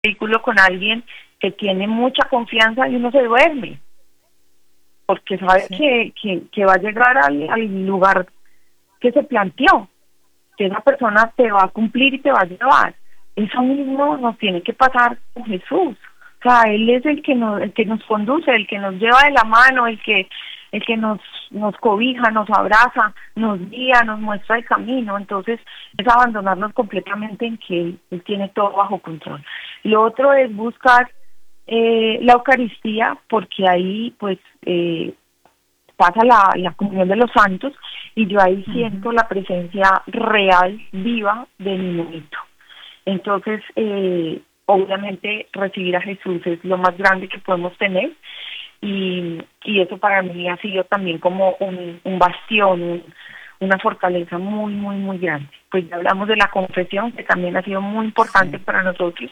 vehículo con alguien que tiene mucha confianza y uno se duerme, porque sabe que va a llegar al lugar que se planteó, que esa persona te va a cumplir y te va a llevar. Eso mismo nos tiene que pasar con Jesús. O sea, Él es el que nos conduce, el que nos lleva de la mano, el que nos cobija, nos abraza, nos guía, nos muestra el camino. Entonces es abandonarnos completamente en que Él tiene todo bajo control. Lo otro es buscar la Eucaristía, porque ahí pues pasa la comunión de los santos, y yo ahí siento la presencia real, viva de mi monito. Entonces, obviamente recibir a Jesús es lo más grande que podemos tener, y eso para mí ha sido también como un bastión, una fortaleza muy, muy, muy grande. Pues ya hablamos de la confesión, que también ha sido muy importante para nosotros,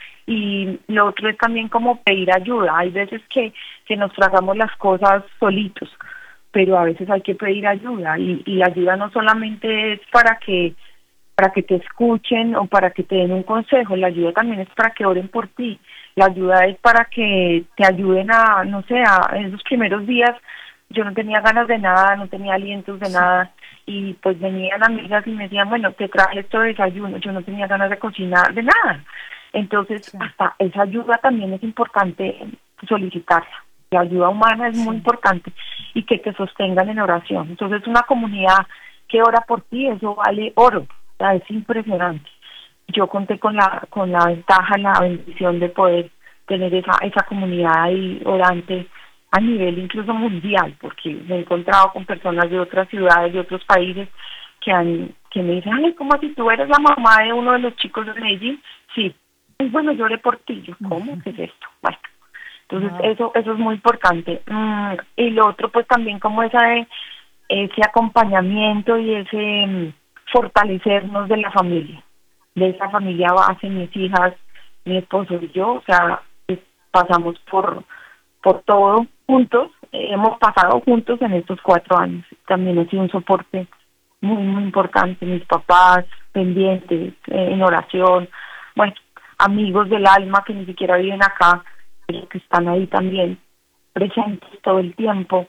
y lo otro es también como pedir ayuda. Hay veces que nos trazamos las cosas solitos, pero a veces hay que pedir ayuda, y la ayuda no solamente es para que te escuchen o para que te den un consejo. La ayuda también es para que oren por ti. La ayuda es para que te ayuden a, no sé, en esos primeros días yo no tenía ganas de nada, no tenía alientos de nada, y pues venían amigas y me decían, bueno, te traje esto de desayuno, yo no tenía ganas de cocinar, de nada. Entonces, hasta esa ayuda también es importante solicitarla. La ayuda humana es muy importante, y que te sostengan en oración. Entonces, una comunidad que ora por ti, eso vale oro. O sea, es impresionante. Yo conté con la ventaja, la bendición de poder tener esa comunidad ahí orante a nivel incluso mundial, porque me he encontrado con personas de otras ciudades, de otros países, que me dicen, ay, ¿cómo así tú eres la mamá de uno de los chicos de Medellín? Sí. Y bueno, yo oré por ti. Yo, ¿cómo? ¿Qué es esto? Bueno, entonces eso es muy importante. Y lo otro, pues también como ese acompañamiento y ese fortalecernos de la familia, de esa familia base, mis hijas, mi esposo y yo. O sea, pues, pasamos por todo juntos, hemos pasado juntos en estos 4 años. También ha sido un soporte muy, muy importante. Mis papás pendientes, en oración, bueno, amigos del alma que ni siquiera viven acá, pero que están ahí también presentes todo el tiempo.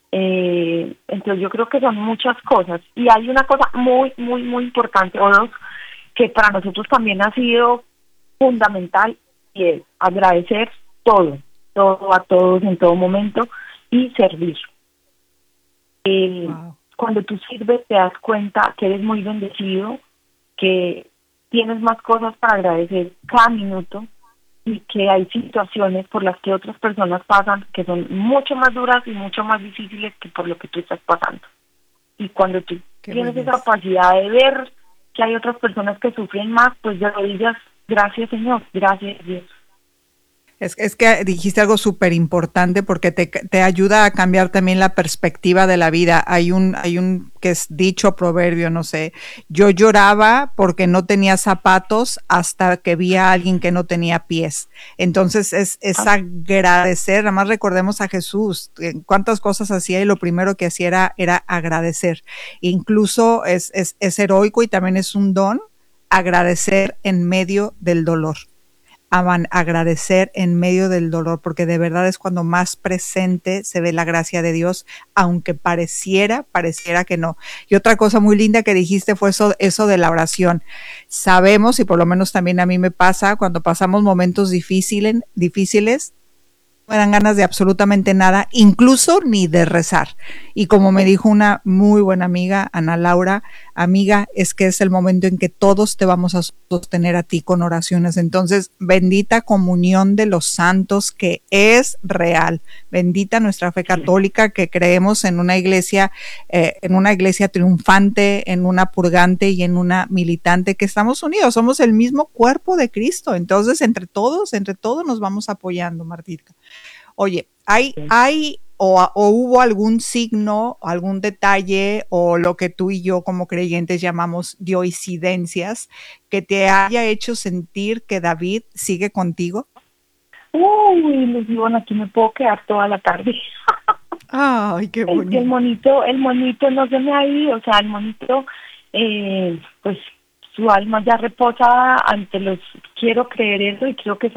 Entonces yo creo que son muchas cosas, y hay una cosa muy, muy, muy importante, o dos, que para nosotros también ha sido fundamental, y es agradecer todo a todos en todo momento, y servir. Cuando tú sirves te das cuenta que eres muy bendecido, que tienes más cosas para agradecer cada minuto, y que hay situaciones por las que otras personas pasan que son mucho más duras y mucho más difíciles que por lo que tú estás pasando. Y cuando tú tienes esa capacidad de ver que hay otras personas que sufren más, pues ya digas, gracias Señor, gracias Dios. Es que dijiste algo súper importante, porque te ayuda a cambiar también la perspectiva de la vida. Hay un que es dicho, proverbio, no sé. Yo lloraba porque no tenía zapatos hasta que vi a alguien que no tenía pies. Entonces es agradecer. Además recordemos a Jesús, cuántas cosas hacía, y lo primero que hacía era agradecer. Incluso es heroico, y también es un don agradecer en medio del dolor. Agradecer en medio del dolor, porque de verdad es cuando más presente se ve la gracia de Dios, aunque pareciera que no. Y otra cosa muy linda que dijiste fue eso de la oración. Sabemos, y por lo menos también a mí me pasa, cuando pasamos momentos difíciles, no me dan ganas de absolutamente nada, incluso ni de rezar. Y como me dijo una muy buena amiga, Ana Laura, amiga, es que es el momento en que todos te vamos a sostener a ti con oraciones. Entonces, bendita comunión de los santos, que es real. Bendita nuestra fe católica, que creemos en una iglesia triunfante, en una purgante y en una militante, que estamos unidos, somos el mismo cuerpo de Cristo. Entonces, entre todos nos vamos apoyando, Martita. Oye, ¿hay o hubo algún signo, algún detalle, o lo que tú y yo como creyentes llamamos dioincidencias, que te haya hecho sentir que David sigue contigo? Uy, Lucía, aquí me puedo quedar toda la tarde. Ay, qué bonito. El monito no se me ha ido. O sea, el monito, pues su alma ya reposa ante los, quiero creer eso y creo que